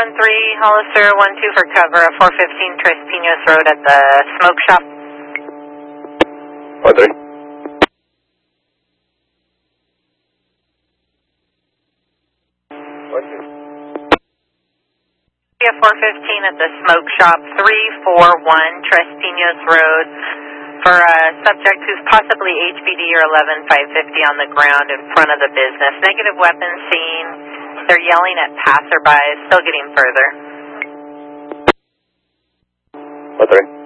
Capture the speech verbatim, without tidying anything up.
one three, Hollister one two for cover at four fifteen Tristinos Road at the smoke shop. one three. one two. At four fifteen at the smoke shop, three four one Tristinos Road, for a subject who's possibly H B D or eleven five fifty on the ground in front of the business. Negative weapons seen. They're yelling at passerbys, still getting further. one three.